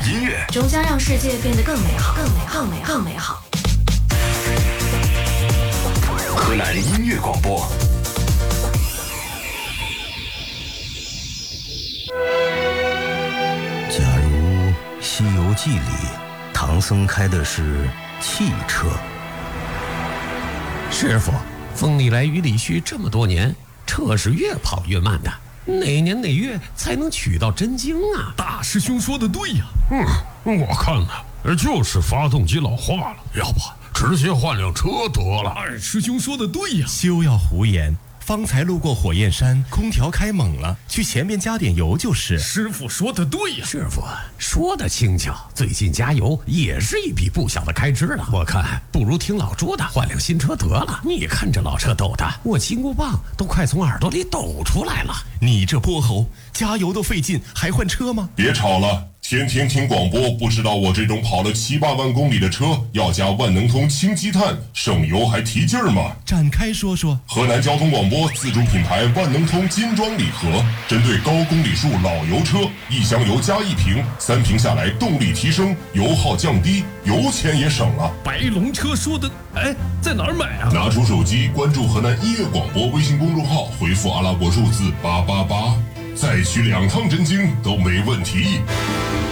音乐， 终将让世界变得更美好，更美好，更美好，更美好。 河南音乐广播。 假如《西游记》里唐僧开的是汽车， 师傅，风里来雨里去这么多年，车是越跑越慢的，哪年哪月才能取到真经啊？ 大师兄说的对呀。我看呢，就是发动机老化了，要不直接换辆车得了。二师兄说的对呀。 休要胡言，方才路过火焰山，空调开猛了，去前面加点油就是。 师傅说的对呀。 师傅说的轻巧，最近加油也是一笔不小的开支了。我看不如听老朱的，换辆新车得了。你看这老车抖的，我金箍棒都快从耳朵里抖出来了。 你这泼猴，加油都费劲，还换车吗？ 别吵了。天天听广播，不知道我这种跑了7-8万公里的车要加万能通氢积碳，省油还提劲儿吗？ 展开说说。 河南交通广播自主品牌万能通金装礼盒，针对高公里数老油车，1箱油加1瓶，3瓶下来动力提升，油耗降低，油钱也省了。 白龙车说的，在哪儿买啊？ 拿出手机关注河南音乐广播微信公众号，回复阿拉伯数字888，再取2趟真经都没问题。